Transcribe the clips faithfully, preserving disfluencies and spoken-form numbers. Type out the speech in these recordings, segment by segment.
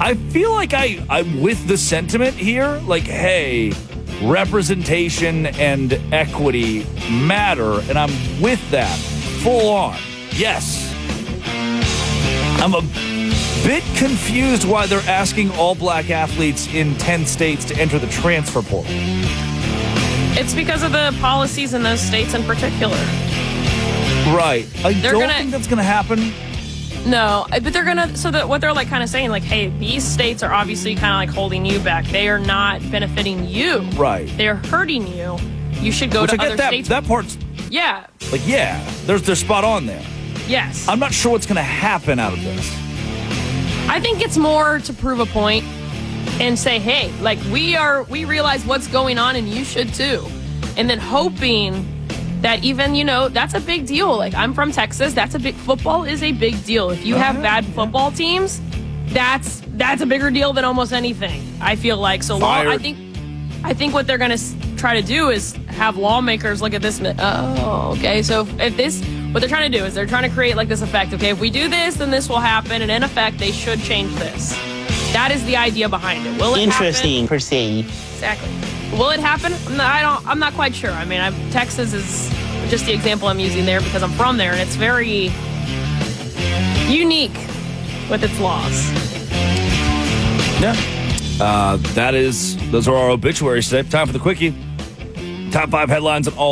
I feel like I, I'm with the sentiment here. Like, hey, representation and equity matter, and I'm with that full on. Yes. I'm a bit confused why they're asking all black athletes in ten states to enter the transfer portal. It's because of the policies in those states in particular. Right. I They're don't gonna, think that's going to happen. No, but they're going to, so that what they're like kind of saying, like, hey, these states are obviously kind of like holding you back. They are not benefiting you. Right. They're hurting you. You should go Which to I get other that, states. That part's, yeah. like, yeah, there's, they're spot on there. Yes. I'm not sure what's going to happen out of this. I think it's more to prove a point and say, hey, like, we are, we realize what's going on and you should too. And then hoping that even, you know, that's a big deal. Like, I'm from Texas. That's a big, football is a big deal. If you have bad football teams, that's that's a bigger deal than almost anything, I feel like. So law, I think I think what they're going to try to do is have lawmakers look at this. Oh, okay. So if, if this, what they're trying to do is they're trying to create like this effect. Okay, if we do this, then this will happen. And in effect, they should change this. That is the idea behind it. Will it Interesting, happen? per se. Exactly. Will it happen? I'm not, I don't. I'm not quite sure. I mean, I've, Texas is just the example I'm using there because I'm from there, and it's very unique with its laws. Yeah. Uh, that is. Those are our obituaries today. Time for the quickie. Top five headlines in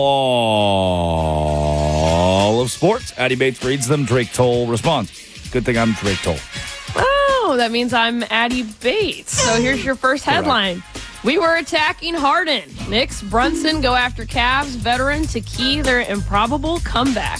all of sports. Addie Bates reads them. Drake Toll responds. Good thing I'm Drake Toll. Oh, that means I'm Addie Bates. So here's your first headline. We were attacking Harden. Knicks Brunson go after Cavs veteran to key their improbable comeback.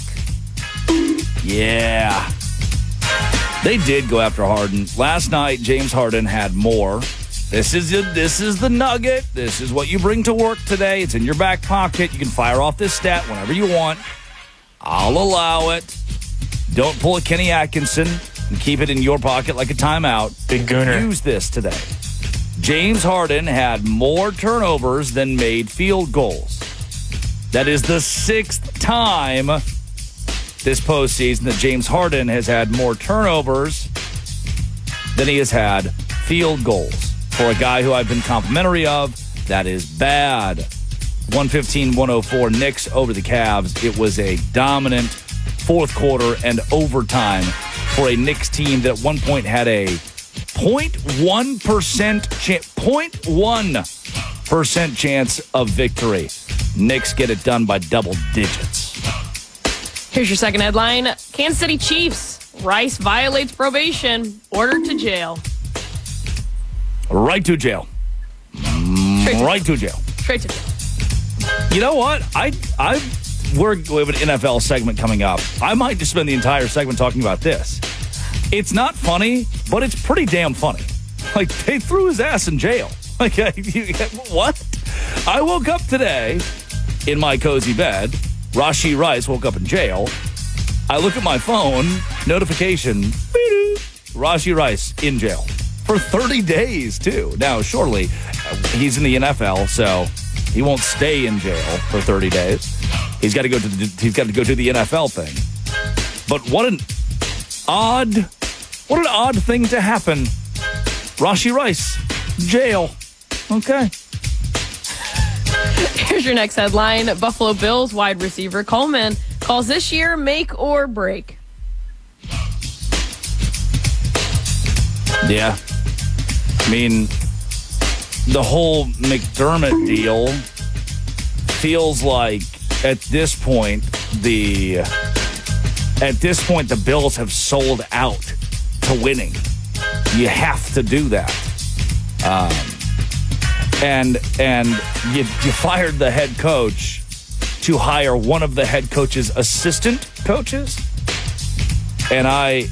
Yeah. They did go after Harden. Last night, James Harden had more. This is a, this is the nugget. This is what you bring to work today. It's in your back pocket. You can fire off this stat whenever you want. I'll allow it. Don't pull a Kenny Atkinson and keep it in your pocket like a timeout. Big gooner. Use this today. James Harden had more turnovers than made field goals. That is the sixth time this postseason that James Harden has had more turnovers than he has had field goals. For a guy who I've been complimentary of, that is bad. one fifteen one oh four Knicks over the Cavs. It was a dominant fourth quarter and overtime for a Knicks team that at one point had a zero point one percent chance, zero point one percent chance of victory. Knicks get it done by double digits. Here's your second headline. Kansas City Chiefs. Rice violates probation. Ordered to jail. Right to jail. Straight to right to jail. Straight to jail. You know what? I I we're, we have an N F L segment coming up. I might just spend the entire segment talking about this. It's not funny, but it's pretty damn funny. Like, they threw his ass in jail. Like, you, what? I woke up today in my cozy bed. Rashee Rice woke up in jail. I look at my phone, notification, Rashee Rice in jail for thirty days, too. Now, surely, he's in the N F L, so he won't stay in jail for thirty days. He's got to go to the, he's got to go to the N F L thing. But what an odd, what an odd thing to happen. Rashee Rice, jail. Okay. Here's your next headline. Buffalo Bills wide receiver Coleman calls this year make or break. Yeah. I mean, the whole McDermott deal feels like at this point the at this point the Bills have sold out to winning. You have to do that. Um, and and you, you fired the head coach to hire one of the head coach's assistant coaches. And I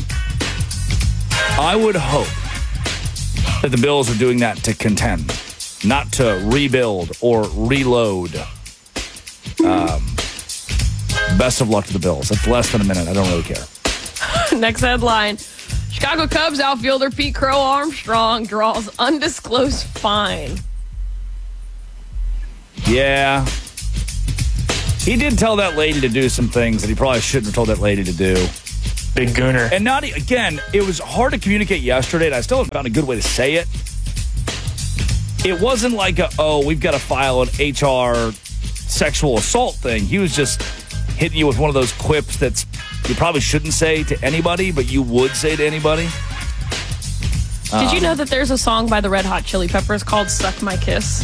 I would hope that the Bills are doing that to contend, not to rebuild or reload. Um, best of luck to the Bills. That's less than a minute. I don't really care. Next headline. Chicago Cubs outfielder Pete Crow Armstrong draws undisclosed fine. Yeah. He did tell that lady to do some things that he probably shouldn't have told that lady to do. Big Gooner. And not, again, it was hard to communicate yesterday, and I still haven't found a good way to say it. It wasn't like a, oh, we've got to file an H R sexual assault thing. He was just hitting you with one of those quips that's you probably shouldn't say to anybody, but you would say to anybody. Did Um, you know that there's a song by the Red Hot Chili Peppers called Suck My Kiss?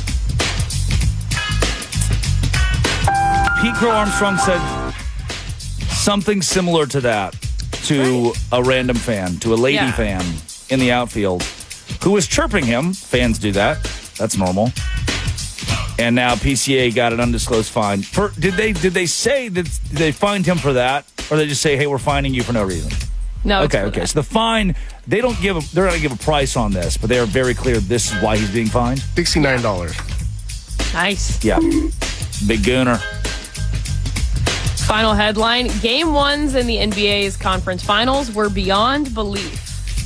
Pete Crow Armstrong said something similar to that to Right. a random fan, to a lady Yeah. fan in the outfield who was chirping him. Fans do that. That's normal. And now P C A got an undisclosed fine. For, did they did they say that did they fined him for that, or they just say, "Hey, we're fining you for no reason"? No. it's Okay, for okay. that. So the fine, they don't give a, they're not going to give a price on this, but they are very clear this is why he's being fined. sixty-nine dollars. Nice. Yeah, big gooner. Final headline: Game ones in the N B A's conference finals were beyond belief.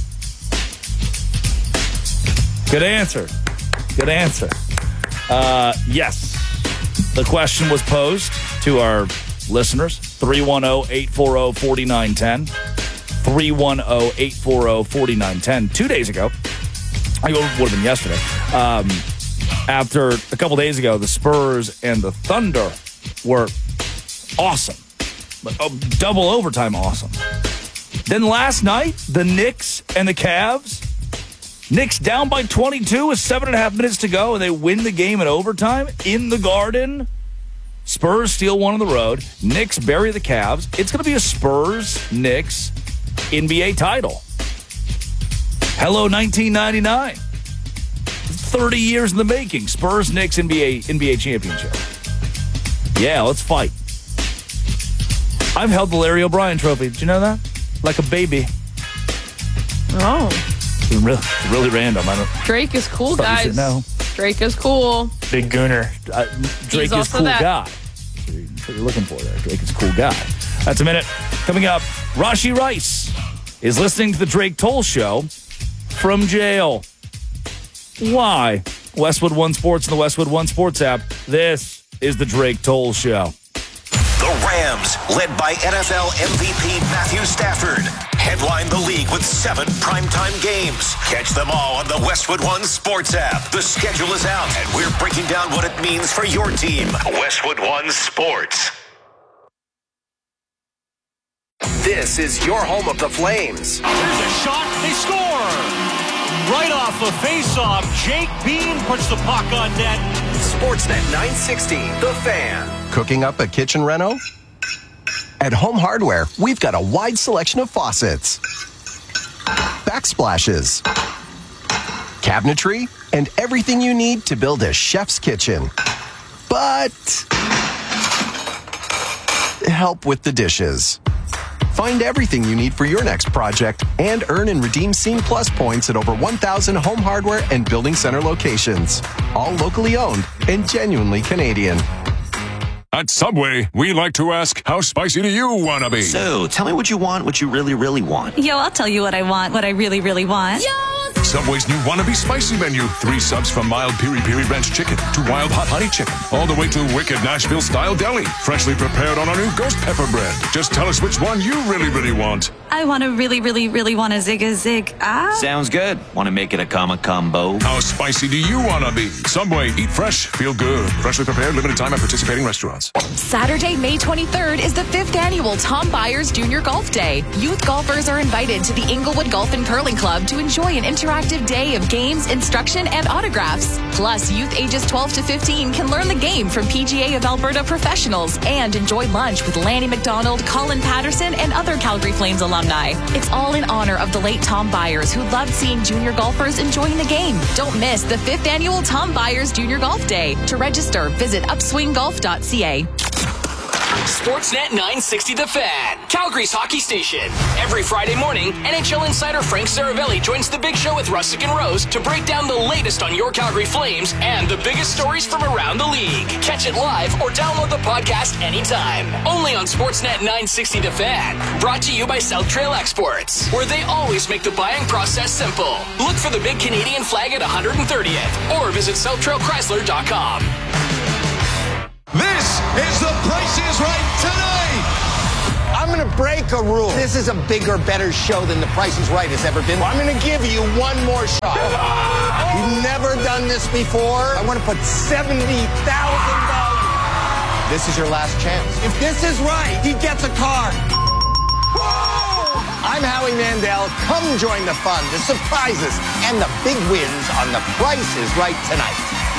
Good answer. Good answer. Uh, yes. The question was posed to our listeners. three one zero, eight four zero, four nine one zero. three one zero, eight four zero, four nine one zero. Two days ago, I think it would have been yesterday, um, after a couple days ago, the Spurs and the Thunder were awesome. But, oh, double overtime awesome. Then last night, the Knicks and the Cavs. Knicks down by twenty-two with seven and a half minutes to go, and they win the game in overtime in the Garden. Spurs steal one on the road. Knicks bury the Cavs. It's going to be a Spurs-Knicks N B A title. Hello, nineteen ninety-nine. thirty years in the making. Spurs-Knicks N B A N B A championship. Yeah, let's fight. I've held the Larry O'Brien trophy. Did you know that? Like a baby. Oh. It's really, really random. I don't. Drake is cool, Thought you guys. should know. Drake is cool. Big Gooner. Uh, Drake is also cool that. guy. That's what you're looking for there. Drake is cool guy. That's a minute. Coming up, Rashi Rice is listening to the Drake Toll Show from jail. Why? Westwood One Sports and the Westwood One Sports app. This is the Drake Toll Show. The Rams, led by N F L M V P Matthew Stafford, headline the league with seven primetime games. Catch them all on the Westwood One Sports app. The schedule is out, and we're breaking down what it means for your team. Westwood One Sports. This is your home of the Flames. There's a shot. They score. Right off the face-off, Jake Bean puts the puck on net. Sportsnet nine sixty, The Fan. Cooking up a kitchen reno? At Home Hardware, we've got a wide selection of faucets, backsplashes, cabinetry, and everything you need to build a chef's kitchen. But help with the dishes. Find everything you need for your next project and earn and redeem Scene Plus points at over one thousand Home Hardware and Building Center locations. All locally owned and genuinely Canadian. At Subway, we like to ask, how spicy do you want to be? So, tell me what you want, what you really, really want. Yo, I'll tell you what I want, what I really, really want. Subway's new Wannabe Spicy menu. Three subs from mild piri-piri ranch chicken to wild hot honey chicken. All the way to wicked Nashville-style deli. Freshly prepared on our new ghost pepper bread. Just tell us which one you really, really want. I want to really, really, really want a zig a zig. Ah. Sounds good. Want to make it a comma combo? How spicy do you want to be? Subway, eat fresh, feel good. Freshly prepared, limited time at participating restaurants. Saturday, May twenty-third is the fifth annual Tom Byers Junior Golf Day. Youth golfers are invited to the Inglewood Golf and Curling Club to enjoy an interactive day of games, instruction, and autographs. Plus, youth ages twelve to fifteen can learn the game from P G A of Alberta professionals and enjoy lunch with Lanny McDonald, Colin Patterson, and other Calgary Flames alumni. It's all in honor of the late Tom Byers, who loved seeing junior golfers enjoying the game. Don't miss the fifth annual Tom Byers Junior Golf Day. To register, visit upswing golf dot c a. Sportsnet nine sixty The Fan, Calgary's hockey station. Every Friday morning, N H L insider Frank Saravelli joins the Big Show with Russick and Rose to break down the latest on your Calgary Flames and the biggest stories from around the league. Catch it live or download the podcast anytime. Only on Sportsnet nine sixty The Fan. Brought to you by South Trail Exports, where they always make the buying process simple. Look for the big Canadian flag at one hundred thirtieth or visit south trail chrysler dot com. This is The Price is Right tonight. I'm going to break a rule. This is a bigger, better show than The Price is Right has ever been. I'm going to give you one more shot. You've never done this before. I want to put seventy thousand dollars. This is your last chance. If this is right, he gets a car. I'm Howie Mandel. Come join the fun, the surprises, and the big wins on The Price is Right tonight.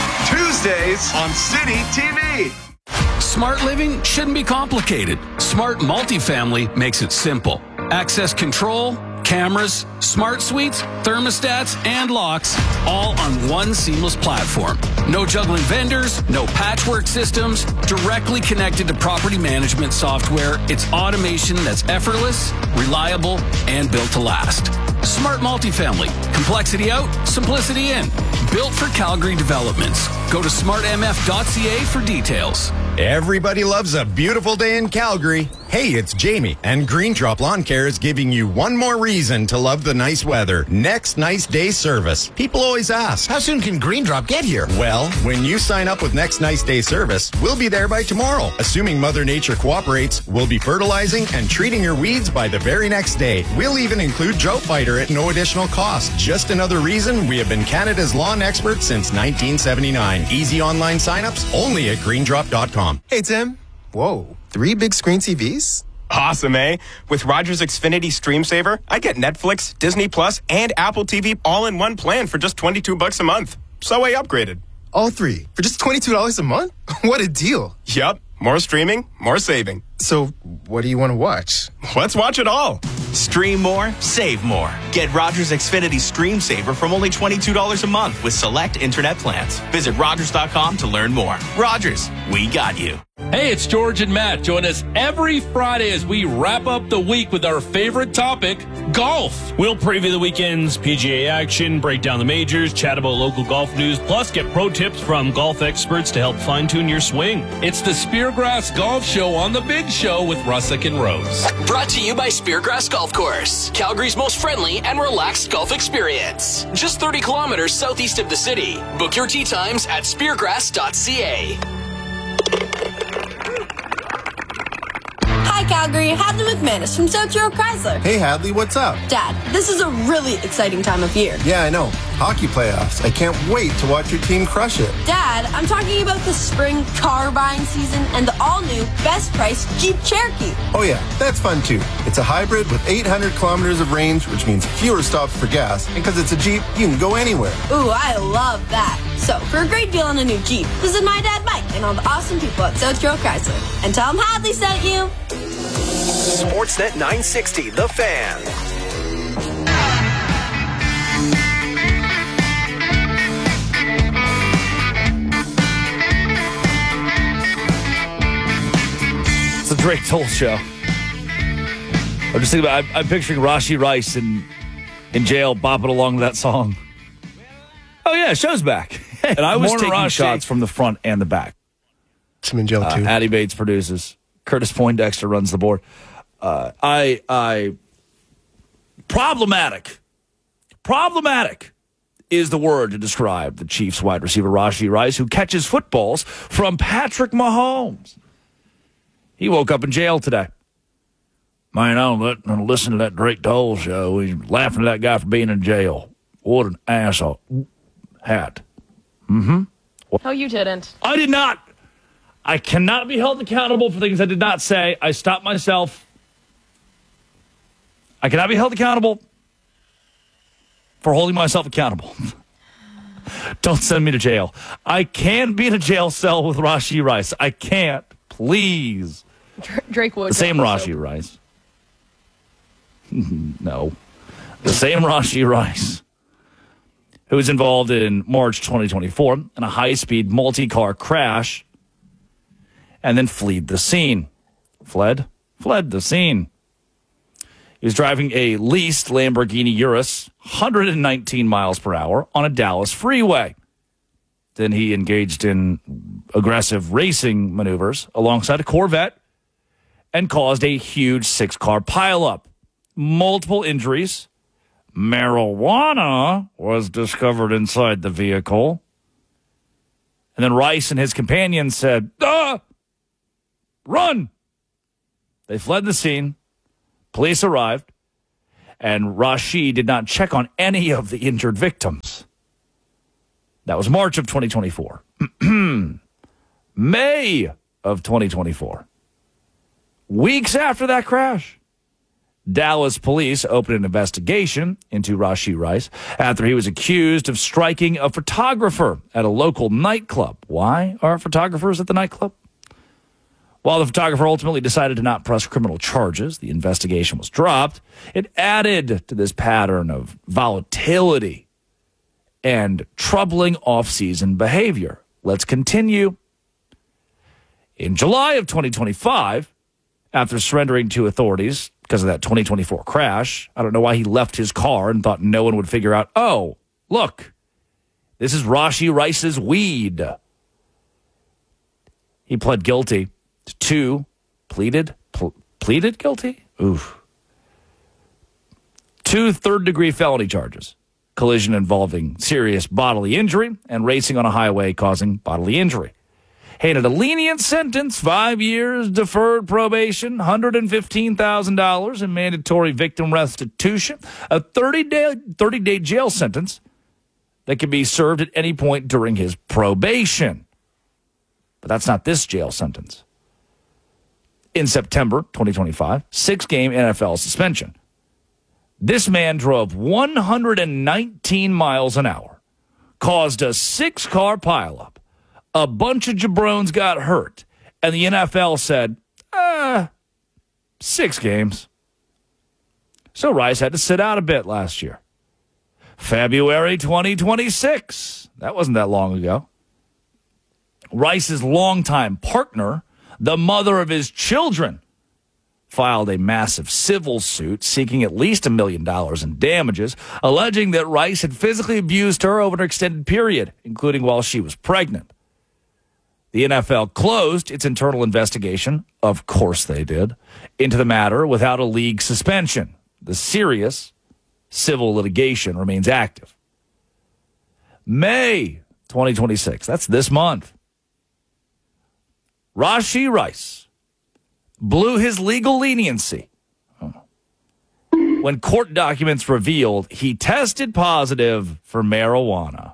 Tuesdays on City T V. Smart living shouldn't be complicated. Smart multifamily makes it simple. Access control, cameras, smart suites, thermostats, and locks, all on one seamless platform. No juggling vendors, no patchwork systems, directly connected to property management software. It's automation that's effortless, reliable, and built to last. Smart multifamily. Complexity out, simplicity in. Built for Calgary developments. Go to smart m f dot c a for details. Everybody loves a beautiful day in Calgary. Hey, it's Jamie, and Green Drop Lawn Care is giving you one more reason to love the nice weather. Next Nice Day service. People always ask, how soon can Green Drop get here? Well, when you sign up with Next Nice Day service, we'll be there by tomorrow. Assuming Mother Nature cooperates, we'll be fertilizing and treating your weeds by the very next day. We'll even include Drought Fighter at no additional cost. Just another reason we have been Canada's lawn expert since nineteen seventy-nine. Easy online signups only at green drop dot com. Hey, Tim. Whoa, three big screen T Vs? Awesome, eh? With Rogers Xfinity Stream Saver, I get Netflix, Disney Plus, and Apple T V all in one plan for just twenty-two bucks a month. So I upgraded. All three for just twenty-two dollars a month? What a deal. Yup. More streaming, more saving. So what do you want to watch? Let's watch it all. Stream more, save more. Get Rogers Xfinity Stream Saver from only twenty-two dollars a month with select internet plans. Visit Rogers dot com to learn more. Rogers, we got you. Hey, it's George and Matt. Join us every Friday as we wrap up the week with our favorite topic, golf. We'll preview the weekend's P G A action, break down the majors, chat about local golf news, plus get pro tips from golf experts to help fine-tune your swing. It's the Speargrass Golf Show on The Big Show with Russick and Rose. Brought to you by Speargrass Golf Course, Calgary's most friendly and relaxed golf experience. Just thirty kilometers southeast of the city. Book your tee times at speargrass dot c a. Hi, Calgary. Hadley McManus from South Shore Chrysler. Hey, Hadley, what's up? Dad, this is a really exciting time of year. Yeah, I know. Hockey playoffs. I can't wait to watch your team crush it. Dad, I'm talking about the spring car buying season and the all-new best price Jeep Cherokee. Oh, yeah, that's fun, too. It's a hybrid with eight hundred kilometers of range, which means fewer stops for gas. And because it's a Jeep, you can go anywhere. Ooh, I love that. So, for a great deal on a new Jeep, visit my dad Mike and all the awesome people at South Shore Chrysler. And tell him Hadley sent you. Sportsnet nine sixty, The Fan. It's the Drake Toll Show. I'm just thinking about, I'm, I'm picturing Rashee Rice in, in jail bopping along to that song. Oh, yeah, show's back. And I was taking Rashee. shots from the front and the back. I'm in jail, too. Uh, Addie Bates produces. Curtis Poindexter runs the board. Uh, I, I, problematic. Problematic is the word to describe the Chiefs wide receiver Rashee Rice, who catches footballs from Patrick Mahomes. He woke up in jail today. Man, I don't, don't listen to that Drake Toll show. He's laughing at that guy for being in jail. What an asshole. Hat. Mm-hmm. No, you didn't. I did not. I cannot be held accountable for things I did not say. I stopped myself. I cannot be held accountable for holding myself accountable. Don't send me to jail. I can't be in a jail cell with Rashee Rice. I can't. Please. Drake Wood. The same Rashee Rice. No. The same Rashee Rice, who was involved in March twenty twenty-four in a high-speed multi-car crash and then fled the scene. Fled? Fled the scene. He was driving a leased Lamborghini Urus, one hundred nineteen miles per hour, on a Dallas freeway. Then he engaged in aggressive racing maneuvers alongside a Corvette and caused a huge six-car pileup. Multiple injuries. Marijuana was discovered inside the vehicle. And then Rice and his companion said, "Ah, run!" They fled the scene. Police arrived, and Rashid did not check on any of the injured victims. That was March of twenty twenty-four. May of twenty twenty-four. Weeks after that crash, Dallas police opened an investigation into Rashid Rice after he was accused of striking a photographer at a local nightclub. Why are photographers at the nightclub? While the photographer ultimately decided to not press criminal charges, the investigation was dropped. It added to this pattern of volatility and troubling off-season behavior. Let's continue. In July of twenty twenty-five, after surrendering to authorities because of that twenty twenty-four crash, I don't know why he left his car and thought no one would figure out, oh, look, this is Rashid Rice's weed. He pled guilty to two, pleaded, pl- pleaded guilty? Oof. Two third-degree felony charges. Collision involving serious bodily injury and racing on a highway causing bodily injury. Handed a lenient sentence, five years deferred probation, one hundred fifteen thousand dollars in mandatory victim restitution, a thirty-day thirty-day jail sentence that can be served at any point during his probation. But that's not this jail sentence. In September twenty twenty-five, six-game N F L suspension. This man drove one hundred nineteen miles an hour, caused a six-car pileup. A bunch of jabrones got hurt, and the N F L said, uh, six games. So Rice had to sit out a bit last year. February twenty twenty-six. That wasn't that long ago. Rice's longtime partner, the mother of his children, filed a massive civil suit seeking at least a million dollars in damages, alleging that Rice had physically abused her over an extended period, including while she was pregnant. The N F L closed its internal investigation, of course they did, into the matter without a league suspension. The serious civil litigation remains active. May twenty twenty-six, that's this month. Rashid Rice blew his legal leniency when court documents revealed he tested positive for marijuana.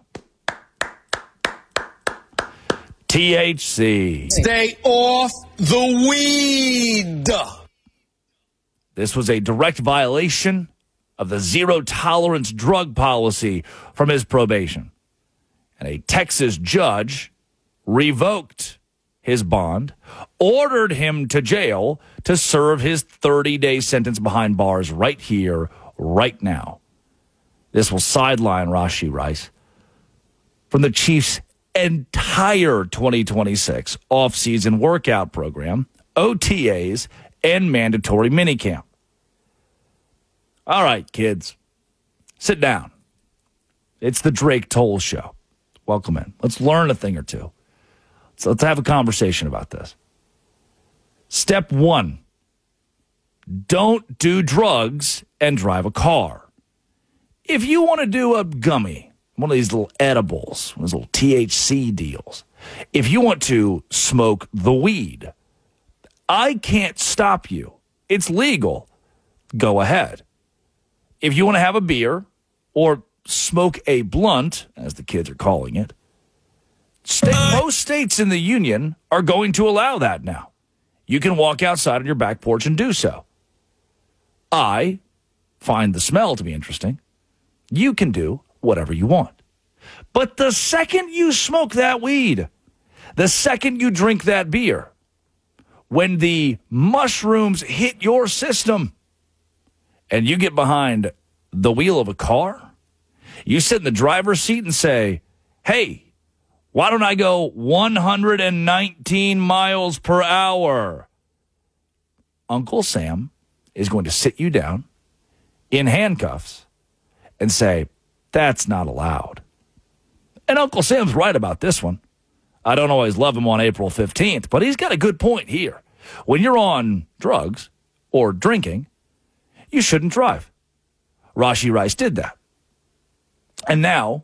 T H C. Stay off the weed. This was a direct violation of the zero-tolerance drug policy from his probation. And a Texas judge revoked his bond, ordered him to jail to serve his thirty-day sentence behind bars right here, right now. This will sideline Rashid Rice from the Chiefs' entire twenty twenty-six off-season workout program, O T As, and mandatory minicamp. All right, kids, sit down. It's the Drake Toll Show. Welcome in. Let's learn a thing or two. So let's have a conversation about this. Step one, don't do drugs and drive a car. If you want to do a gummy, one of these little edibles, one of those little T H C deals, if you want to smoke the weed, I can't stop you. It's legal. Go ahead. If you want to have a beer or smoke a blunt, as the kids are calling it, state, most states in the union are going to allow that now. You can walk outside on your back porch and do so. I find the smell to be interesting. You can do whatever you want. But the second you smoke that weed, the second you drink that beer, when the mushrooms hit your system and you get behind the wheel of a car, you sit in the driver's seat and say, hey, why don't I go one hundred nineteen miles per hour? Uncle Sam is going to sit you down in handcuffs and say, that's not allowed. And Uncle Sam's right about this one. I don't always love him on April fifteenth, but he's got a good point here. When you're on drugs or drinking, you shouldn't drive. Rashid Rice did that. And now,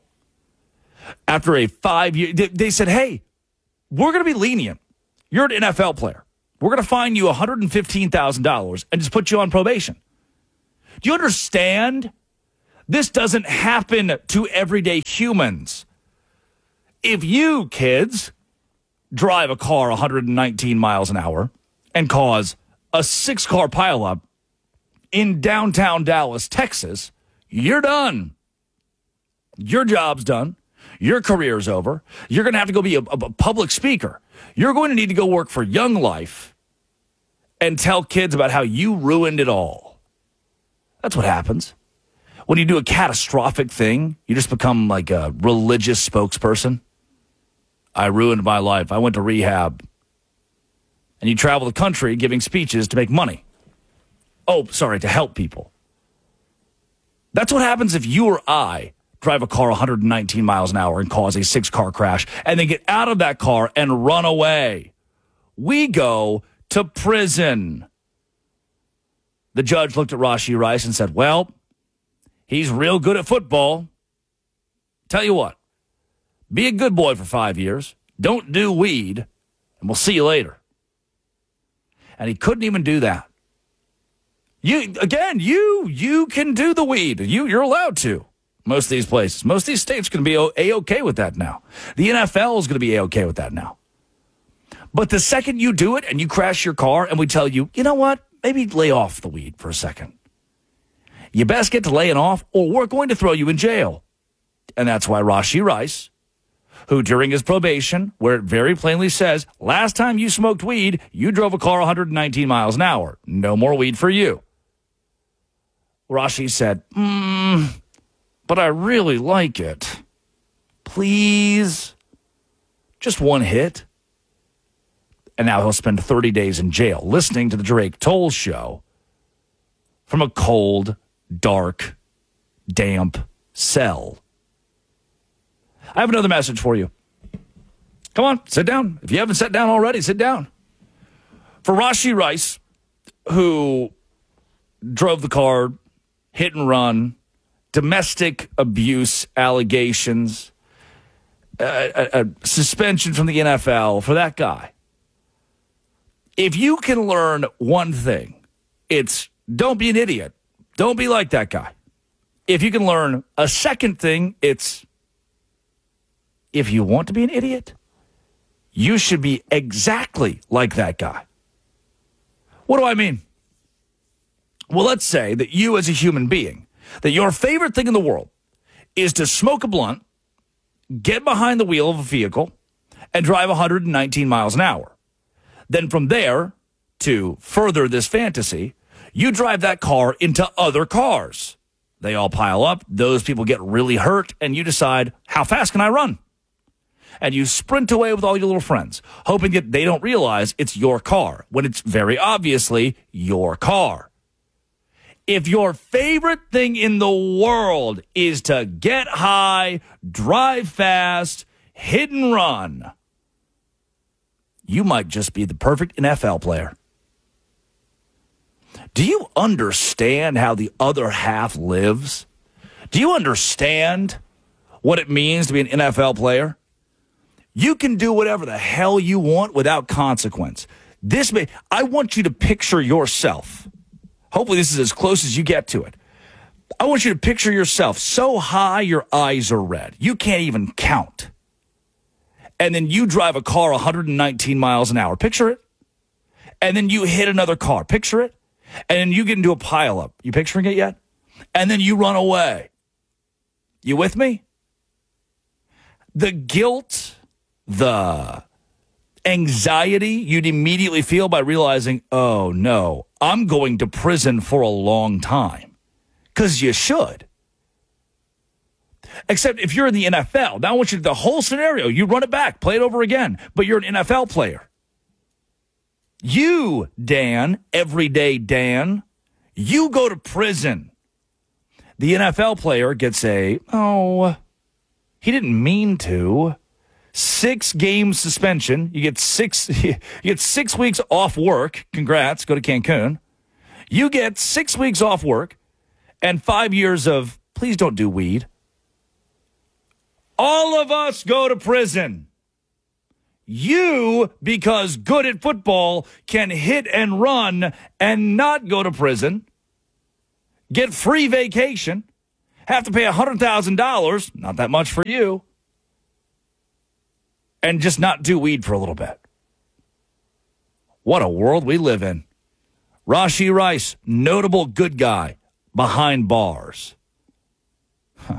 after a five-year, they said, hey, we're going to be lenient. You're an N F L player. We're going to fine you one hundred fifteen thousand dollars and just put you on probation. Do you understand? This doesn't happen to everyday humans. If you, kids, drive a car one hundred nineteen miles an hour and cause a six-car pileup in downtown Dallas, Texas, you're done. Your job's done. Your career's over. You're going to have to go be a, a public speaker. You're going to need to go work for Young Life and tell kids about how you ruined it all. That's what happens. When you do a catastrophic thing, you just become like a religious spokesperson. I ruined my life. I went to rehab. And you travel the country giving speeches to make money. Oh, sorry, to help people. That's what happens if you or I drive a car one hundred nineteen miles an hour and cause a six-car crash and then get out of that car and run away. We go to prison. The judge looked at Rashee Rice and said, well, he's real good at football. Tell you what, be a good boy for five years. Don't do weed, and we'll see you later. And he couldn't even do that. You again, you you can do the weed. You you're allowed to. Most of these places, most of these states are going to be A-okay with that now. The N F L is going to be A-okay with that now. But the second you do it and you crash your car and we tell you, you know what, maybe lay off the weed for a second. You best get to laying off or we're going to throw you in jail. And that's why Rashee Rice, who during his probation, where it very plainly says, last time you smoked weed, you drove a car one hundred nineteen miles an hour. No more weed for you. Rashee said, hmm, but I really like it. Please. Just one hit. And now he'll spend thirty days in jail listening to the Drake Toll Show from a cold, dark, damp cell. I have another message for you. Come on, sit down. If you haven't sat down already, sit down. For Rashee Rice, who drove the car, hit and run, domestic abuse allegations, a, a, a suspension from the N F L, for that guy. If you can learn one thing, it's don't be an idiot. Don't be like that guy. If you can learn a second thing, it's if you want to be an idiot, you should be exactly like that guy. What do I mean? Well, let's say that you as a human being, that your favorite thing in the world is to smoke a blunt, get behind the wheel of a vehicle, and drive one hundred nineteen miles an hour. Then from there, to further this fantasy, you drive that car into other cars. They all pile up, those people get really hurt, and you decide, how fast can I run? And you sprint away with all your little friends, hoping that they don't realize it's your car, when it's very obviously your car. If your favorite thing in the world is to get high, drive fast, hit and run, you might just be the perfect N F L player. Do you understand how the other half lives? Do you understand what it means to be an N F L player? You can do whatever the hell you want without consequence. This may, I want you to picture yourself. Hopefully this is as close as you get to it. I want you to picture yourself so high your eyes are red. You can't even count. And then you drive a car one hundred nineteen miles an hour. Picture it. And then you hit another car. Picture it. And then you get into a pileup. You picturing it yet? And then you run away. You with me? The guilt, the anxiety you'd immediately feel by realizing, oh, no, I'm going to prison for a long time. Because you should. Except if you're in the N F L, now I want you to, the whole scenario, you run it back, play it over again, but you're an N F L player. You, Dan, everyday Dan, you go to prison. The N F L player gets a, oh, he didn't mean to. Six game suspension. You get six, you get six weeks off work. Congrats. Go to Cancun. You get six weeks off work and five years of, please don't do weed. All of us go to prison. You, because good at football, can hit and run and not go to prison, get free vacation, have to pay one hundred thousand dollars, not that much for you, and just not do weed for a little bit. What a world we live in. Rashee Rice, notable good guy behind bars. Huh.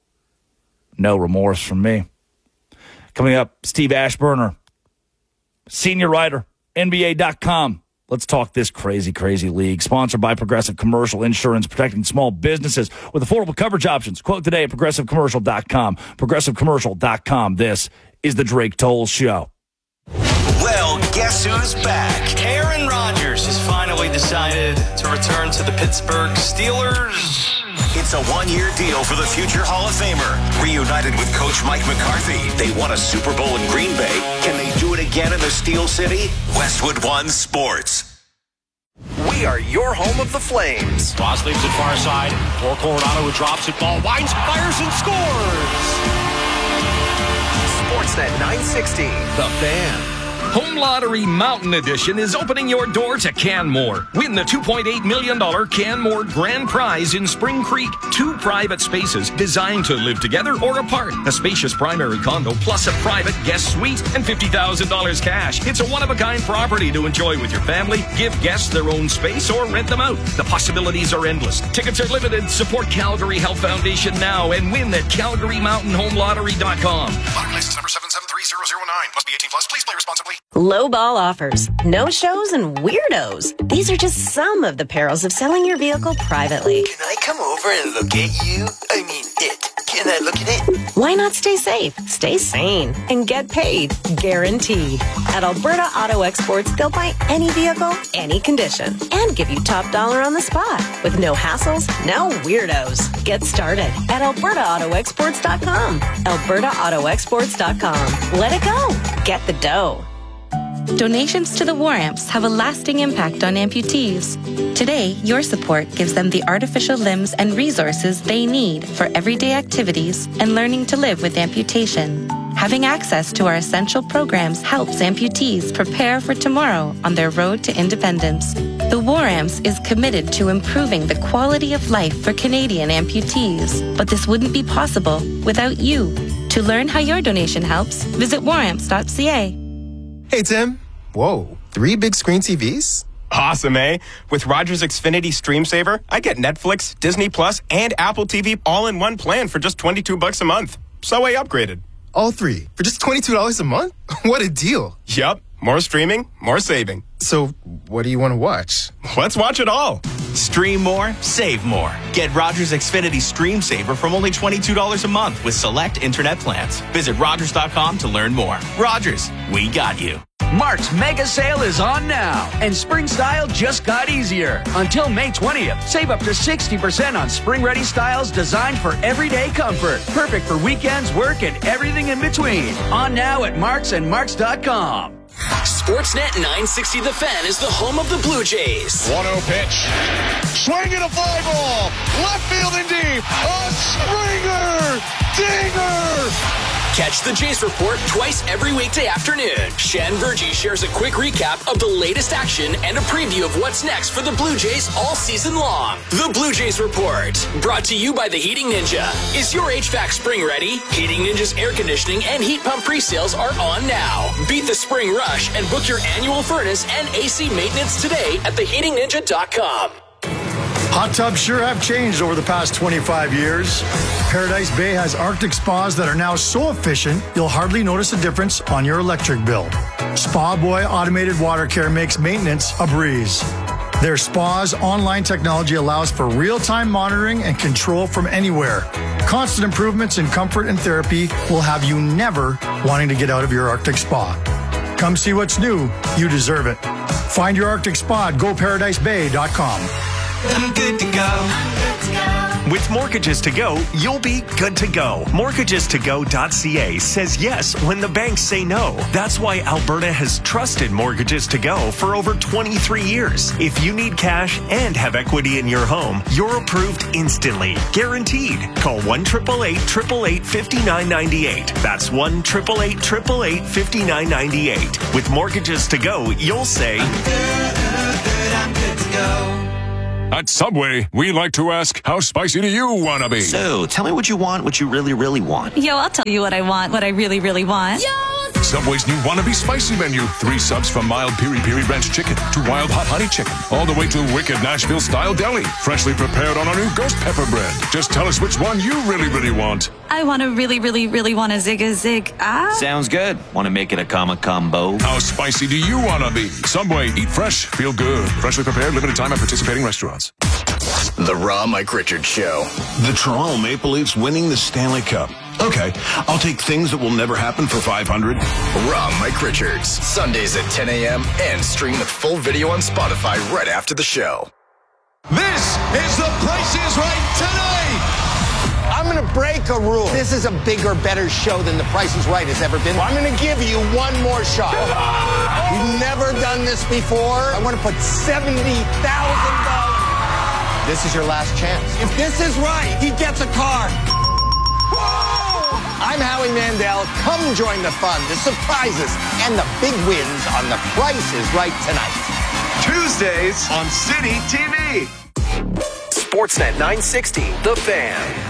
No remorse from me. Coming up, Steve Ashburner, senior writer, N B A dot com. Let's talk this crazy, crazy league. Sponsored by Progressive Commercial Insurance, protecting small businesses with affordable coverage options. Quote today at progressive commercial dot com. progressive commercial dot com. This is the Drake Toll Show. Well, guess who's back? Aaron Rodgers has finally decided to return to the Pittsburgh Steelers. It's a one-year deal for the future Hall of Famer. Reunited with Coach Mike McCarthy, they won a Super Bowl in Green Bay. Can they do it again in the Steel City? Westwood One Sports. We are your home of the Flames. Ross leaves it far side. For Coronado, who drops it. Ball winds, fires, and scores. Sportsnet nine sixty. The Fan. Home Lottery Mountain Edition is opening your door to Canmore. Win the two point eight million dollars Canmore Grand Prize in Spring Creek. Two private spaces designed to live together or apart. A spacious primary condo plus a private guest suite and fifty thousand dollars cash. It's a one-of-a-kind property to enjoy with your family. Give guests their own space or rent them out. The possibilities are endless. Tickets are limited. Support Calgary Health Foundation now and win at calgary mountain home lottery dot com. Lottery license number seven seven three zero zero nine. Must be eighteen plus. Please play responsibly. Low ball offers, no shows, and weirdos. These are just some of the perils of selling your vehicle privately. Can I come over and look at you? I mean, it. Can I look at it? Why not stay safe, stay sane, and get paid? Guaranteed. At Alberta Auto Exports, they'll buy any vehicle, any condition, and give you top dollar on the spot. With no hassles, no weirdos. Get started at alberta auto exports dot com. alberta auto exports dot com. Let it go. Get the dough. Donations to the War Amps have a lasting impact on amputees. Today, your support gives them the artificial limbs and resources they need for everyday activities and learning to live with amputation. Having access to our essential programs helps amputees prepare for tomorrow on their road to independence. The War Amps is committed to improving the quality of life for Canadian amputees, but this wouldn't be possible without you. To learn how your donation helps, visit war amps dot c a. Hey, Tim. Whoa, three big screen T Vs? Awesome, eh? With Rogers Xfinity Stream Saver, I get Netflix, Disney Plus, and Apple T V all in one plan for just twenty-two bucks a month. So I upgraded. All three for just twenty-two dollars a month? What a deal. Yup. More streaming, more saving. So, what do you want to watch? Let's watch it all. Stream more, save more. Get Rogers Xfinity Stream Saver from only twenty-two dollars a month with select internet plans. Visit rogers dot com to learn more. Rogers, we got you. Mark's mega sale is on now, and spring style just got easier. Until May twentieth, save up to sixty percent on spring-ready styles designed for everyday comfort. Perfect for weekends, work, and everything in between. On now at marks and marks dot com. Sportsnet nine sixty The Fan is the home of the Blue Jays. one oh pitch. Swing and a fly ball. Left field and deep. A Springer. Dinger. Catch the Jays Report twice every weekday afternoon. Shan Virgie shares a quick recap of the latest action and a preview of what's next for the Blue Jays all season long. The Blue Jays Report, brought to you by the Heating Ninja. Is your H V A C spring ready? Heating Ninja's air conditioning and heat pump pre-sales are on now. Beat the spring rush and book your annual furnace and A C maintenance today at the heating ninja dot com. Hot tubs sure have changed over the past twenty-five years. Paradise Bay has Arctic spas that are now so efficient, you'll hardly notice a difference on your electric bill. Spa Boy Automated Water Care makes maintenance a breeze. Their spa's online technology allows for real-time monitoring and control from anywhere. Constant improvements in comfort and therapy will have you never wanting to get out of your Arctic spa. Come see what's new. You deserve it. Find your Arctic spa at go paradise bay dot com. I'm good to go. I'm good to go. With Mortgages to Go, you'll be good to go. mortgages to go dot c a says yes when the banks say no. That's why Alberta has trusted Mortgages to Go for over twenty-three years. If you need cash and have equity in your home, you're approved instantly. Guaranteed. Call one eight eight eight, eight eight eight, five nine nine eight. That's one eight eight eight, eight eight eight, five nine nine eight. With Mortgages to Go, you'll say, I'm good, good, I'm good to go. At Subway, we like to ask, how spicy do you want to be? So, tell me what you want, what you really, really want. Yo, I'll tell you what I want, what I really, really want. Yo! Subway's new Wannabe Spicy Menu. Three subs from mild Piri Piri Ranch Chicken to wild hot honey chicken. All the way to wicked Nashville-style deli. Freshly prepared on our new ghost pepper bread. Just tell us which one you really, really want. I want to really, really, really want a zig-a-zig. Ah. Sounds good. Want to make it a comma combo? How spicy do you want to be? Subway. Eat fresh. Feel good. Freshly prepared. Limited time at participating restaurants. The Raw Mike Richards Show. The Toronto Maple Leafs winning the Stanley Cup. Okay, I'll take things that will never happen for five hundred. Raw Mike Richards. Sundays at ten a.m. and stream the full video on Spotify right after the show. This is The Price is Right tonight. I'm going to break a rule. This is a bigger, better show than The Price is Right has ever been. I'm going to give you one more shot. You've never done this before. I want to put seventy thousand dollars. This is your last chance. If this is right, he gets a car. I'm Howie Mandel. Come join the fun, the surprises, and the big wins on The Price is Right tonight. Tuesdays on City T V. Sportsnet nine sixty, The Fan.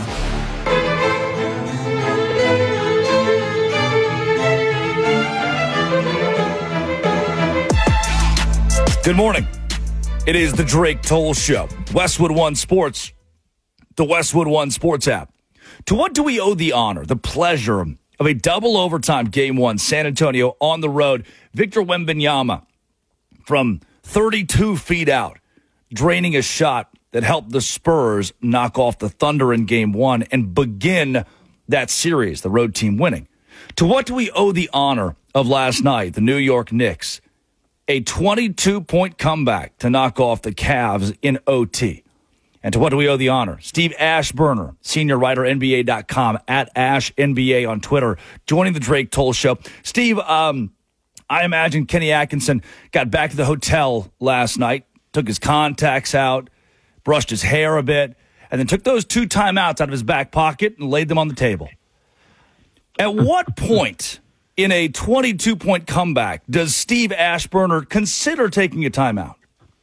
Good morning. It is the Drake Toll Show. Westwood One Sports, the Westwood One Sports app. To what do we owe the honor, the pleasure of a double overtime game one, San Antonio on the road? Victor Wembanyama from thirty-two feet out, draining a shot that helped the Spurs knock off the Thunder in game one and begin that series, the road team winning. To what do we owe the honor of last night, the New York Knicks? A twenty-two point comeback to knock off the Cavs in O T. And to what do we owe the honor? Steve Ashburner, senior writer, N B A dot com, at Ash N B A on Twitter, joining the Drake Toll Show. Steve, um, I imagine Kenny Atkinson got back to the hotel last night, took his contacts out, brushed his hair a bit, and then took those two timeouts out of his back pocket and laid them on the table. At what point in a twenty-two point comeback does Steve Ashburner consider taking a timeout?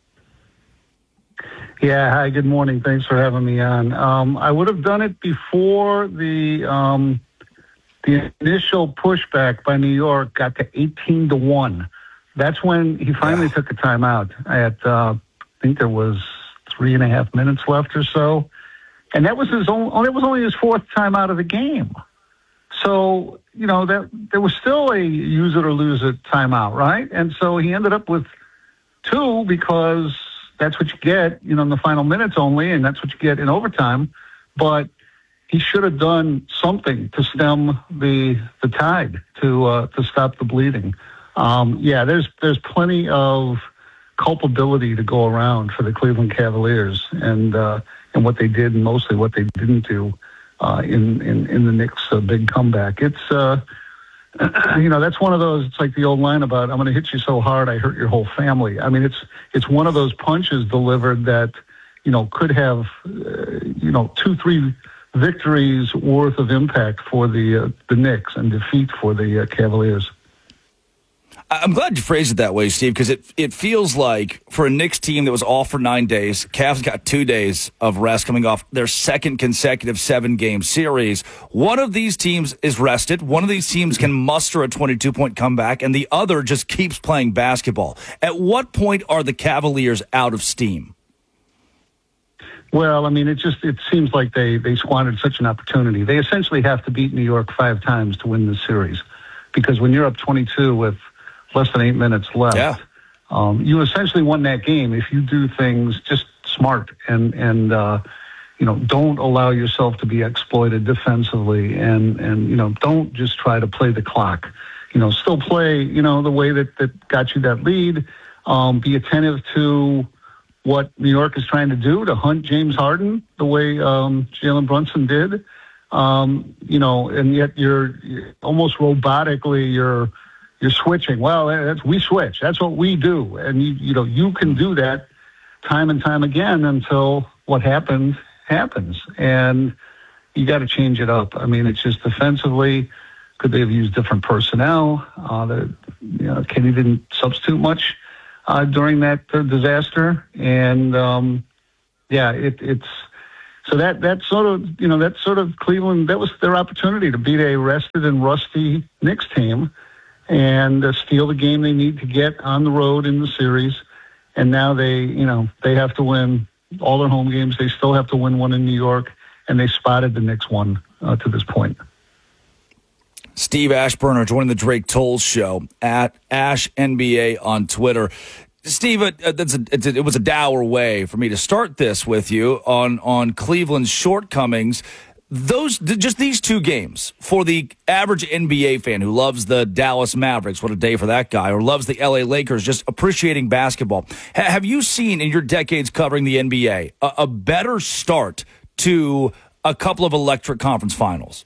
Yeah, hi, good morning. Thanks for having me on. Um, I would have done it before the um, the initial pushback by New York got to eighteen to one. That's when he finally yeah. took a timeout. At uh, I think there was three and a half minutes left or so, and that was his own. It was only his fourth timeout of the game. So you know that there was still a use it or lose it timeout, right? And so he ended up with two because that's what you get, you know, in the final minutes only, and that's what you get in overtime. But he should have done something to stem the the tide, to uh, to stop the bleeding. Um, yeah, there's there's plenty of culpability to go around for the Cleveland Cavaliers and uh, and what they did, and mostly what they didn't do uh, in, in in the Knicks' uh, big comeback. It's uh, you know, that's one of those, it's like the old line about, I'm going to hit you so hard I hurt your whole family. I mean, it's it's one of those punches delivered that, you know, could have, uh, you know, two, three victories worth of impact for the uh, the Knicks and defeat for the uh, Cavaliers. I'm glad you phrased it that way, Steve, because it it feels like for a Knicks team that was off for nine days, Cavs got two days of rest coming off their second consecutive seven-game series. One of these teams is rested. One of these teams can muster a twenty-two point comeback, and the other just keeps playing basketball. At what point are the Cavaliers out of steam? Well, I mean, it just it seems like they, they squandered such an opportunity. They essentially have to beat New York five times to win this series, because when you're up twenty-two with less than eight minutes left, yeah. um, you essentially won that game if you do things just smart and, and uh, you know, don't allow yourself to be exploited defensively and, and, you know, don't just try to play the clock. You know, still play, you know, the way that, that got you that lead. Um, be attentive to what New York is trying to do to hunt James Harden the way um, Jalen Brunson did. Um, you know, and yet you're, you're almost robotically you're you're switching. Well, that's we switch. That's what we do, and you you know you can do that time and time again until what happened happens, and you got to change it up. I mean, it's just defensively. Could they have used different personnel? Uh, the, you know, Kenny didn't substitute much uh, during that uh, disaster, and um, yeah, it, it's. So that that sort of you know that sort of Cleveland, that was their opportunity to beat a rested and rusty Knicks team and uh, steal the game they need to get on the road in the series. And now they you know they have to win all their home games. They still have to win one in New York, and they spotted the Knicks one uh, to this point. Steve Ashburner joining the Drake Tolles Show at Ash N B A on Twitter. Steve, uh, that's a, it's a, it was a dour way for me to start this with you on, on Cleveland's shortcomings. Those just these two games for the average N B A fan who loves the Dallas Mavericks, what a day for that guy, or loves the L A Lakers, just appreciating basketball. H- have you seen in your decades covering the N B A a, a better start to a couple of electric conference finals?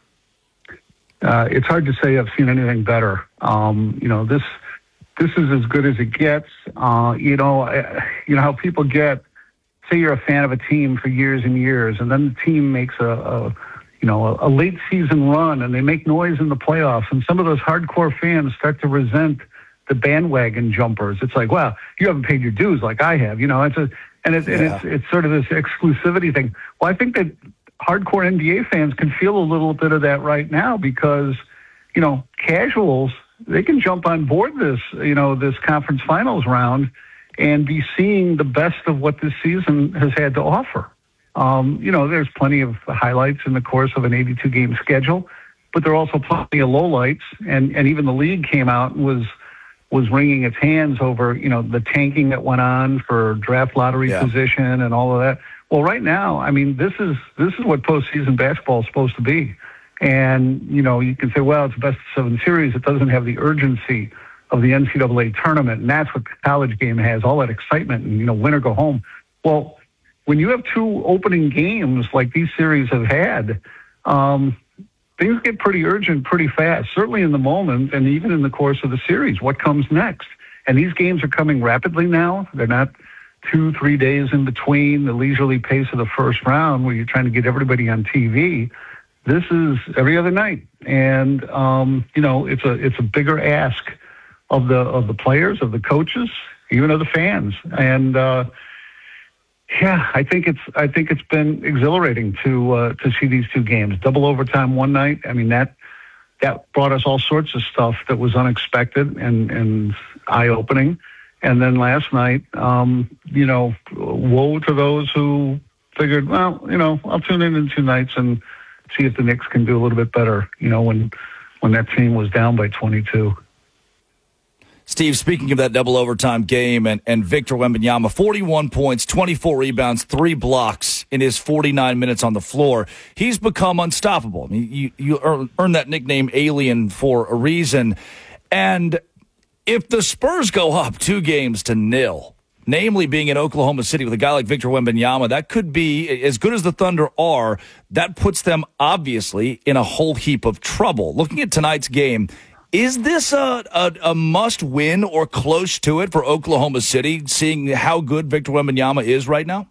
Uh, it's hard to say I've seen anything better. Um, you know, this this is as good as it gets. Uh, you know, I, you know how people get. Say you're a fan of a team for years and years, and then the team makes a, a you know a, a late season run, and they make noise in the playoffs, and some of those hardcore fans start to resent the bandwagon jumpers. It's like, well, you haven't paid your dues like I have. You know, it's a and it's yeah. and it's it's sort of this exclusivity thing. Well, I think that hardcore N B A fans can feel a little bit of that right now because, you know, casuals, they can jump on board this, you know, this conference finals round and be seeing the best of what this season has had to offer. Um, you know, there's plenty of highlights in the course of an eighty-two game schedule, but there are also plenty of lowlights, and, and even the league came out and was was wringing its hands over, you know, the tanking that went on for draft lottery yeah. position and all of that. Well, right now, I mean, this is this is what postseason basketball is supposed to be. And, you know, you can say, well, it's a best of seven series. It doesn't have the urgency of the N C double A tournament, and that's what the college game has, all that excitement and, you know, win or go home. Well, when you have two opening games like these series have had, um, things get pretty urgent pretty fast, certainly in the moment and even in the course of the series. What comes next? And these games are coming rapidly now. They're not two, three days in between the leisurely pace of the first round where you're trying to get everybody on T V. This is every other night. And, um, you know, it's a it's a bigger ask of the of the players, of the coaches, even of the fans. And, uh, yeah, I think it's I think it's been exhilarating to uh, to see these two games. Double overtime one night. I mean, that that brought us all sorts of stuff that was unexpected and, and eye-opening. And then last night, um, you know, woe to those who figured, well, you know, I'll tune in in two nights and see if the Knicks can do a little bit better, you know, when when that team was down by twenty-two. Steve, speaking of that double overtime game and, and Victor Wembanyama, forty-one points, twenty-four rebounds, three blocks in his forty-nine minutes on the floor. He's become unstoppable. I mean, you, you earn, earned that nickname Alien for a reason. And if the Spurs go up two games to nil, namely being in Oklahoma City with a guy like Victor Wembanyama, that could be, as good as the Thunder are, that puts them obviously in a whole heap of trouble. Looking at tonight's game, is this a, a, a must-win or close to it for Oklahoma City, seeing how good Victor Wembanyama is right now?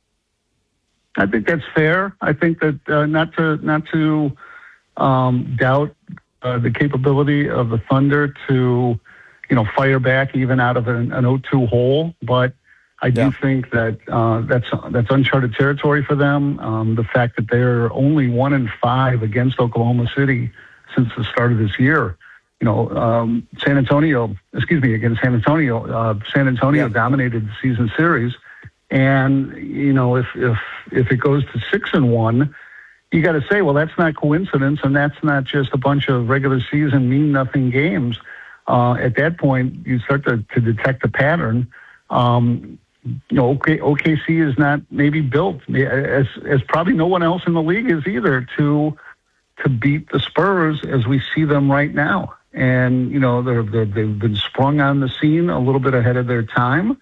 I think that's fair. I think that uh, not to not to um, doubt uh, the capability of the Thunder to, you know, fire back even out of an, an oh two hole, but I do yeah. think that uh, that's that's uncharted territory for them. Um, the fact that they're only one in five against Oklahoma City since the start of this year. You know, um, San Antonio, excuse me, against San Antonio, uh, San Antonio yeah. dominated the season series. And, you know, if, if, if it goes to six and one, you got to say, well, that's not coincidence. And that's not just a bunch of regular season mean nothing games. Uh, at that point, you start to, to detect a pattern. Um, you know, OK, O K C is not maybe built as, as probably no one else in the league is either to, to beat the Spurs as we see them right now. And, you know, they're, they're, they've been sprung on the scene a little bit ahead of their time.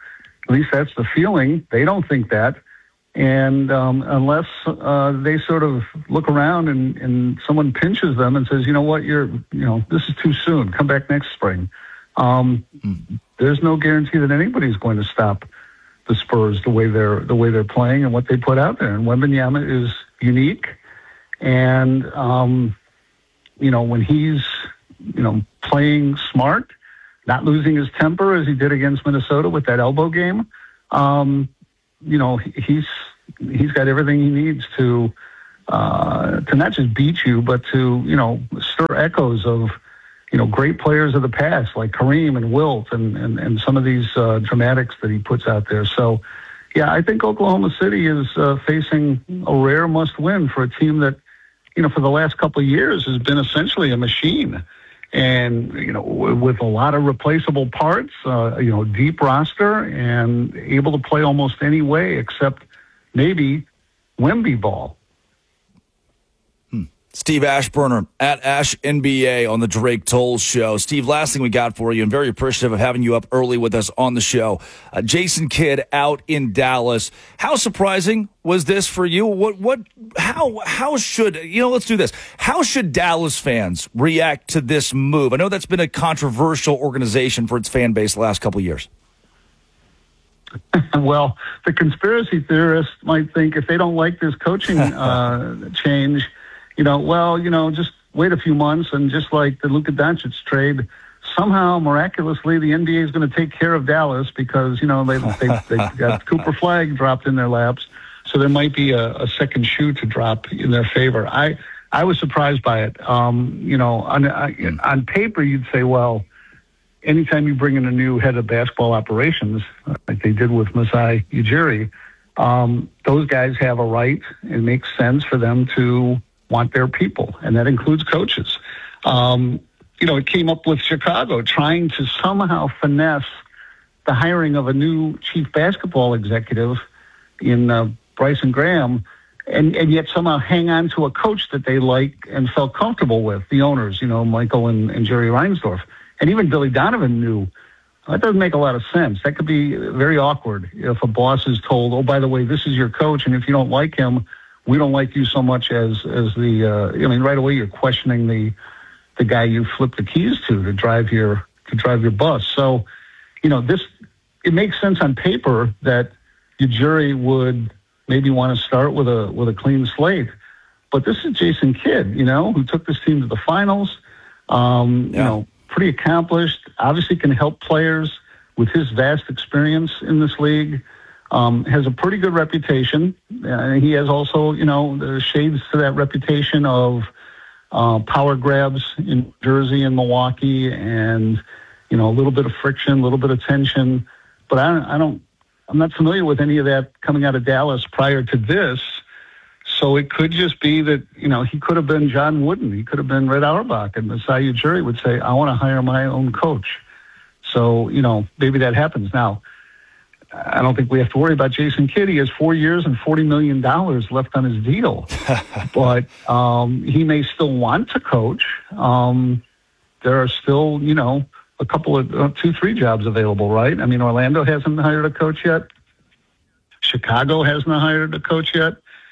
At least that's the feeling. They don't think that. And um, unless uh, they sort of look around and, and someone pinches them and says, you know what, you're, you know, this is too soon. Come back next spring. Um, mm. There's no guarantee that anybody's going to stop the Spurs the way they're the way they're playing and what they put out there. And Wembanyama is unique. And um, you know, when he's you know playing smart, not losing his temper as he did against Minnesota with that elbow game. Um, You know, he's he's got everything he needs to uh, to not just beat you, but to you know stir echoes of you know great players of the past like Kareem and Wilt and and, and some of these uh, dramatics that he puts out there. So, yeah, I think Oklahoma City is uh, facing a rare must-win for a team that you know for the last couple of years has been essentially a machine. And, you know, with a lot of replaceable parts, uh, you know, deep roster and able to play almost any way except maybe Wemby ball. Hmm. Steve Ashburner at Ash N B A on the Drake Toll Show. Steve, last thing we got for you, and very appreciative of having you up early with us on the show. Uh, Jason Kidd out in Dallas. How surprising was this for you? What, what, how, how should, you know, let's do this. How should Dallas fans react to this move? I know that's been a controversial organization for its fan base the last couple of years. Well, the conspiracy theorists might think if they don't like this coaching uh, change, you know, well, you know, just wait a few months and just like the Luka Doncic trade, somehow miraculously the N B A is going to take care of Dallas because, you know, they, they, they got Cooper Flagg dropped in their laps. So there might be a, a second shoe to drop in their favor. I, I was surprised by it. Um, you know, on, on paper, you'd say, well, anytime you bring in a new head of basketball operations, like they did with Masai Ujiri, um, those guys have a right. It makes sense for them to want their people, and that includes coaches. Um, you know, it came up with Chicago trying to somehow finesse the hiring of a new chief basketball executive in uh, Bryson Graham, and, and yet somehow hang on to a coach that they like and felt comfortable with, the owners, you know, Michael and, and Jerry Reinsdorf. And even Billy Donovan knew that doesn't make a lot of sense. That could be very awkward if a boss is told, oh, by the way, this is your coach, and if you don't like him, we don't like you so much as as the, uh, I mean, right away you're questioning the the guy you flipped the keys to to drive your to drive your bus. So, you know, this, it makes sense on paper that your jury would maybe want to start with a with a clean slate. But this is Jason Kidd, you know, who took this team to the finals, um, yeah. you know, pretty accomplished, obviously can help players with his vast experience in this league, um, has a pretty good reputation. Uh, he has also, you know, the shades to that reputation of uh, power grabs in Jersey and Milwaukee and, you know, a little bit of friction, a little bit of tension. But I don't, I don't, I'm not familiar with any of that coming out of Dallas prior to this. So it could just be that, you know, he could have been John Wooden. He could have been Red Auerbach. And Masai Ujiri would say, I want to hire my own coach. So, you know, maybe that happens. Now, I don't think we have to worry about Jason Kidd. He has four years and forty million dollars left on his deal. But um, he may still want to coach. Um, there are still, you know, a couple of uh, two, three jobs available, right? I mean, Orlando hasn't hired a coach yet. Chicago hasn't hired a coach yet.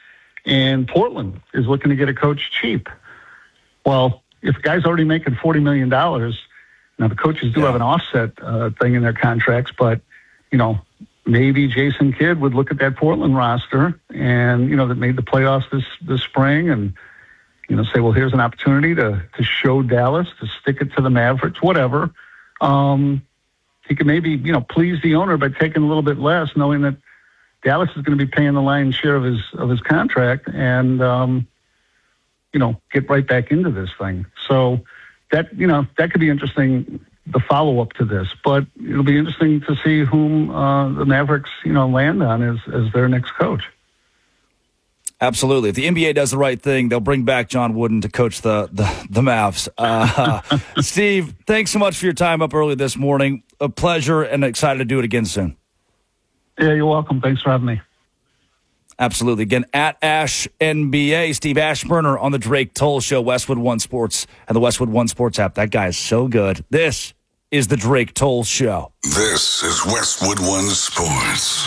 And Portland is looking to get a coach cheap. Well, if a guy's already making forty million dollars, now the coaches do yeah. have an offset uh, thing in their contracts, but, you know, maybe Jason Kidd would look at that Portland roster and, you know, that made the playoffs this, this spring and, you know, say, well, here's an opportunity to, to show Dallas, to stick it to the Mavericks, whatever. Um, he could maybe, you know, please the owner by taking a little bit less, knowing that Dallas is going to be paying the lion's share of his of his contract, and um, you know, get right back into this thing. So that, you know, that could be interesting, the follow up to this. But it'll be interesting to see whom uh, the Mavericks, you know, land on as as their next coach. Absolutely. If the N B A does the right thing, they'll bring back John Wooden to coach the the, the Mavs. Uh, Steve, thanks so much for your time up early this morning. A pleasure, and excited to do it again soon. Yeah, you're welcome. Thanks for having me. Absolutely. Again, at Ash N B A, Steve Ashburner on the Drake Toll Show, Westwood One Sports, and the Westwood One Sports app. That guy is so good. This is the Drake Toll Show. This is Westwood One Sports.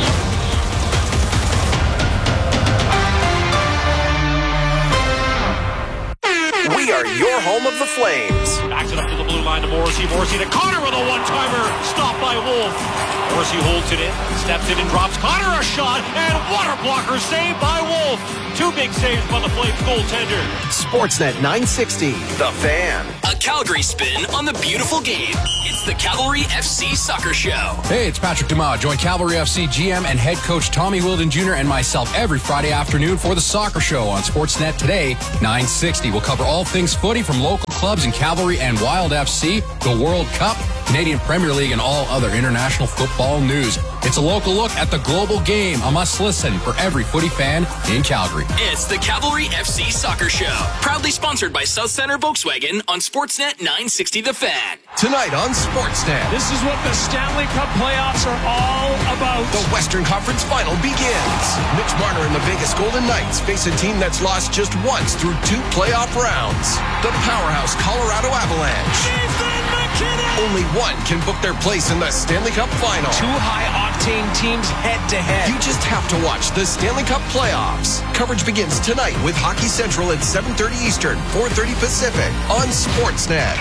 We are your home of the Flames. Backs it up to the blue line to Morrissey. Morrissey to Connor with a one-timer. Stopped by Wolf. Morrissey holds it in. Steps in and drops Connor a shot. And water blocker saved by Wolf. Two big saves by the Flames goaltender. Sportsnet nine sixty, The Fan. A Calgary spin on the beautiful game. It's the Cavalry F C Soccer Show. Hey, it's Patrick DeMaw. Join Cavalry F C G M and head coach Tommy Wilden Junior and myself every Friday afternoon for the Soccer Show on Sportsnet today, nine sixty. We'll cover all things footy from local clubs in Cavalry and Wild F C, the World Cup, Canadian Premier League, and all other international football news. It's a local look at the global game, a must-listen for every footy fan in Calgary. It's the Cavalry F C Soccer Show. Proudly sponsored by South Center Volkswagen on Sportsnet nine sixty The Fan. Tonight on Sportsnet. This is what the Stanley Cup playoffs are all about. The Western Conference Final begins. Mitch Marner and the Vegas Golden Knights face a team that's lost just once through two playoff rounds. The powerhouse Colorado Avalanche. Nathan McKinnon! Only one can book their place in the Stanley Cup Final. Two high-octane teams head-to-head. You just have to watch the Stanley Cup playoffs. Coverage begins tonight with Hockey Central at seven thirty Eastern, four thirty Pacific on Sportsnet.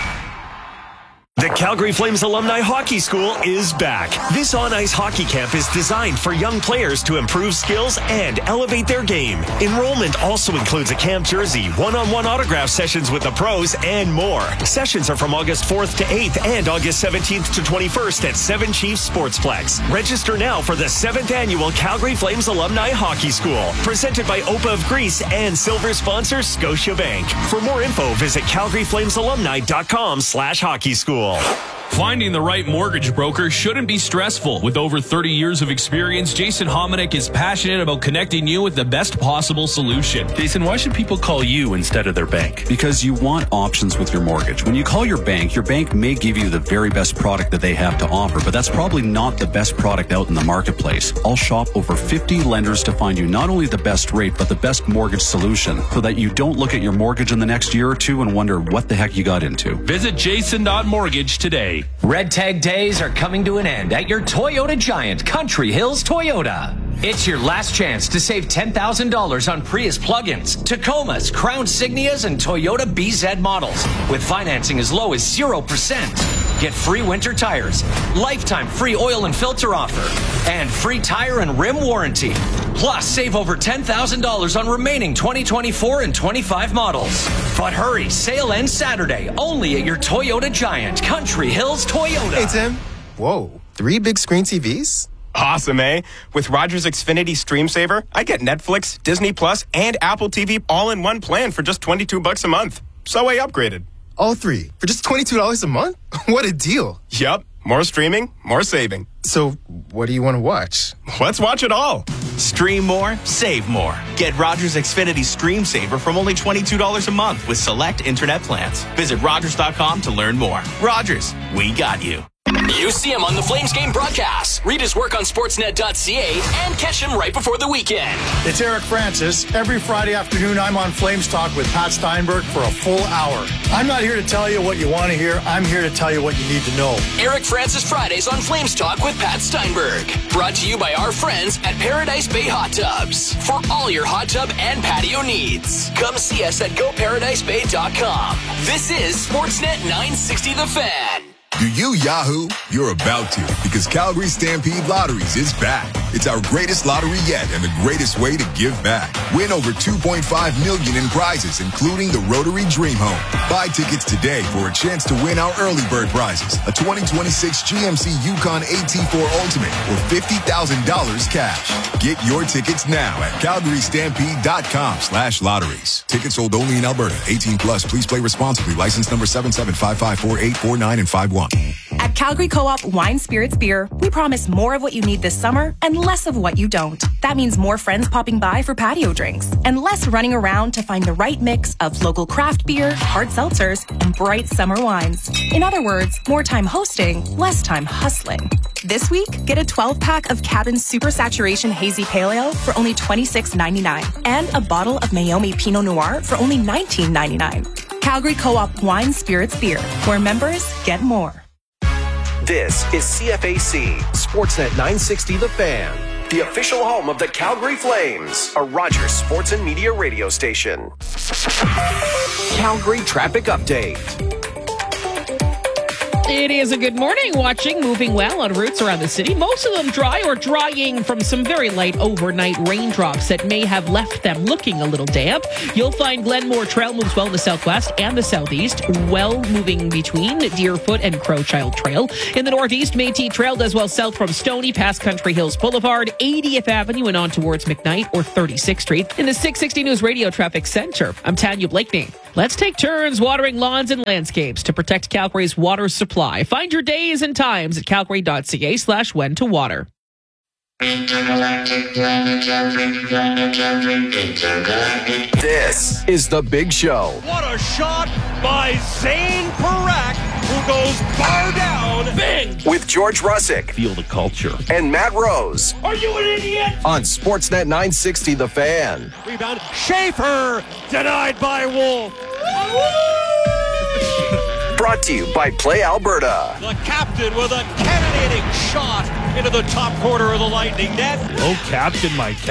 The Calgary Flames Alumni Hockey School is back. This on-ice hockey camp is designed for young players to improve skills and elevate their game. Enrollment also includes a camp jersey, one-on-one autograph sessions with the pros, and more. Sessions are from August fourth to eighth and August seventeenth to twenty-first at Seven Chiefs Sportsplex. Register now for the seventh Annual Calgary Flames Alumni Hockey School, presented by O P A of Greece and silver sponsor Scotiabank. For more info, visit calgary flames alumni dot com slash hockey school. Finding the right mortgage broker shouldn't be stressful. With over thirty years of experience, Jason Hominick is passionate about connecting you with the best possible solution. Jason, why should people call you instead of their bank? Because you want options with your mortgage. When you call your bank, your bank may give you the very best product that they have to offer, but that's probably not the best product out in the marketplace. I'll shop over fifty lenders to find you not only the best rate, but the best mortgage solution, so that you don't look at your mortgage in the next year or two and wonder what the heck you got into. Visit jason dot mortgage today. Red Tag Days are coming to an end at your Toyota Giant, Country Hills Toyota. It's your last chance to save ten thousand dollars on Prius plug-ins, Tacomas, Crown Signias, and Toyota B Z models with financing as low as zero percent. Get free winter tires, lifetime free oil and filter offer, and free tire and rim warranty. Plus, save over ten thousand dollars on remaining twenty twenty-four and twenty-five models. But hurry, sale ends Saturday, only at your Toyota Giant, Country Hills Toyota. Hey, Tim. Whoa, three big screen T Vs? Awesome, eh? With Rogers Xfinity Stream Saver, I get Netflix, Disney Plus, and Apple T V all in one plan for just twenty-two bucks a month. So I upgraded. All three for just twenty-two dollars a month? What a deal. Yup. More streaming, more saving. So, what do you want to watch? Let's watch it all. Stream more, save more. Get Rogers Xfinity Stream Saver from only twenty-two dollars a month with select internet plans. Visit Rogers dot com to learn more. Rogers, we got you. You see him on the Flames game broadcast. Read his work on sportsnet dot c a and catch him right before the weekend. It's Eric Francis. Every Friday afternoon, I'm on Flames Talk with Pat Steinberg for a full hour. I'm not here to tell you what you want to hear. I'm here to tell you what you need to know. Eric Francis Fridays on Flames Talk with Pat Steinberg. Brought to you by our friends at Paradise Bay Hot Tubs. For all your hot tub and patio needs, come see us at go paradise bay dot com. This is Sportsnet nine sixty The Fan. Do you Yahoo? You're about to, because Calgary Stampede Lotteries is back. It's our greatest lottery yet and the greatest way to give back. Win over two point five million dollars in prizes, including the Rotary Dream Home. Buy tickets today for a chance to win our early bird prizes, a twenty twenty-six G M C Yukon A T four Ultimate or fifty thousand dollars cash. Get your tickets now at calgary stampede dot com slash lotteries. Tickets sold only in Alberta. eighteen plus. Please play responsibly. License number seven seven five five four eight four nine and five one. At Calgary Co-op Wine Spirits Beer, we promise more of what you need this summer and less of what you don't. That means more friends popping by for patio drinks and less running around to find the right mix of local craft beer, hard seltzers, and bright summer wines. In other words, more time hosting, less time hustling. This week, get a twelve-pack of Cabin's Super Saturation Hazy Pale Ale for only twenty-six ninety-nine and a bottle of Mayomi Pinot Noir for only nineteen ninety-nine. Calgary Co-op Wine Spirits Beer, where members get more. This is C F A C, Sportsnet nine sixty The Fan, the official home of the Calgary Flames, a Rogers Sports and Media radio station. Calgary Traffic Update. It is a good morning. Watching, moving well on routes around the city. Most of them dry or drying from some very light overnight raindrops that may have left them looking a little damp. You'll find Glenmore Trail moves well in the southwest and the southeast. Well moving between Deerfoot and Crowchild Trail. In the northeast, Métis Trail does well south from Stony past Country Hills Boulevard, eightieth Avenue and on towards McKnight or thirty-sixth Street. In the six sixty News Radio Traffic Center, I'm Tanya Blakeney. Let's take turns watering lawns and landscapes to protect Calgary's water supply. Find your days and times at calgary.ca slash when to water. This is The Big Show. What a shot by Zane Parak, who goes bar down. Bing! With George Russick. Feel the culture. And Matt Rose. Are you an idiot? On Sportsnet nine sixty The Fan. Rebound. Schaefer denied by Wolf. Brought to you by Play Alberta. The captain with a cannonading shot into the top corner of the Lightning net. Oh, Captain, my captain.